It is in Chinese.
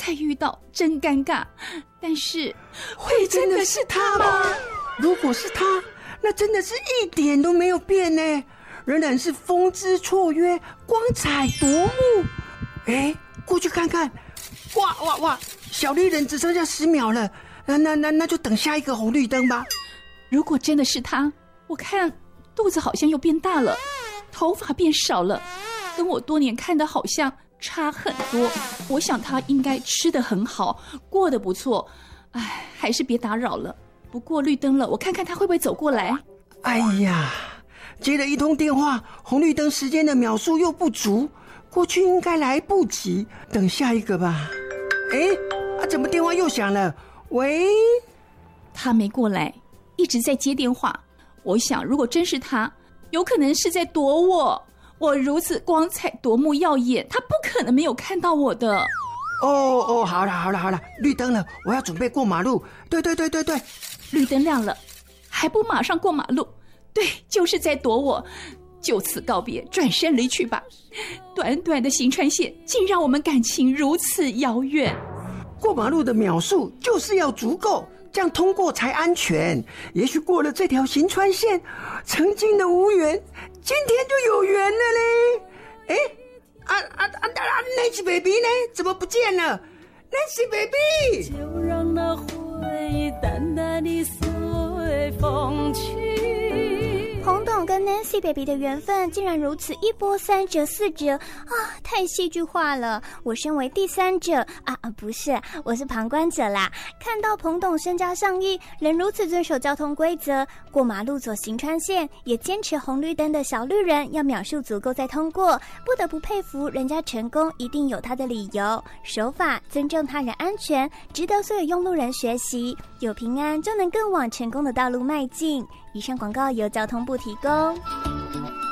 再遇到真尴尬。但是会真的是他吗？如果是他，那真的是一点都没有变呢，仍然是风姿绰约，光彩夺目。过去看看，哇，小绿人只剩下10秒了，那就等下一个红绿灯吧。 如果真的是他，我看肚子好像又变大了，头发变少了，跟我多年看的好像差很多。我想他应该吃得很好，过得不错。还是别打扰了。不过绿灯了，我看看他会不会走过来。 哎呀，接了一通电话，红绿灯时间的秒数又不足，过去应该来不及，等下一个吧。怎么电话又响了？喂？ 他没过来，一直在接电话。我想如果真是他，有可能是在躲我。我如此光彩夺目耀眼，他不可能没有看到我的。 好了，绿灯了，我要准备过马路。对， 绿灯亮了，还不马上过马路？对，就是在躲我。就此告别，转身离去吧。短短的行川线，竟让我们感情如此遥远。 过马路的秒数就是要足够，这样通过才安全。也许过了这条行川线，曾经的无缘，今天就有缘了嘞。Nancy baby 呢？怎么不见了 ？Nancy baby， 就让那回忆淡淡地随风去。 彭董跟 Nancy baby 的缘分竟然如此一波3折4折啊！太戏剧化了。我身为第三者不是，我是旁观者啦。看到彭董身家上亿，仍如此遵守交通规则，过马路走行川线，也坚持红绿灯的小绿人要秒数足够再通过，不得不佩服人家成功一定有他的理由，守法尊重他人安全，值得所有用路人学习。有平安就能更往成功的道路迈进。以上广告由交通部提供。